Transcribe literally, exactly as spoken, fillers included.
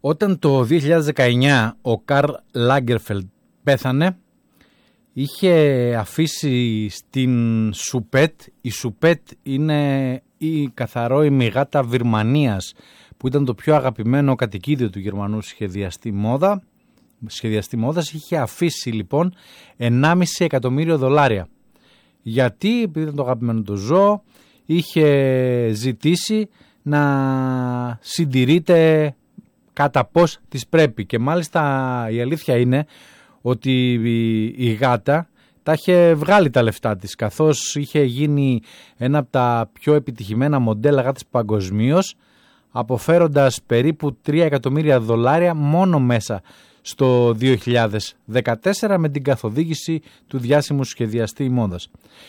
Όταν το δύο χιλιάδες δεκαεννιά ο Καρλ Λάγκερφελντ πέθανε, είχε αφήσει στην Σουπέτ, η Σουπέτ είναι η καθαρό ημιγάτα Βυρμανίας, που ήταν το πιο αγαπημένο κατοικίδιο του Γερμανού σχεδιαστή μόδα, σχεδιαστή μόδας, είχε αφήσει λοιπόν ενάμιση εκατομμύριο δολάρια. Γιατί, επειδή ήταν το αγαπημένο του ζώο, είχε ζητήσει να συντηρείται κατά πώς της πρέπει. Και μάλιστα η αλήθεια είναι ότι η γάτα τα είχε βγάλει τα λεφτά της, καθώς είχε γίνει ένα από τα πιο επιτυχημένα μοντέλα γάτας παγκοσμίως, αποφέροντας περίπου τρία εκατομμύρια δολάρια μόνο μέσα στο δύο χιλιάδες δεκατέσσερα με την καθοδήγηση του διάσημου σχεδιαστή μόδας.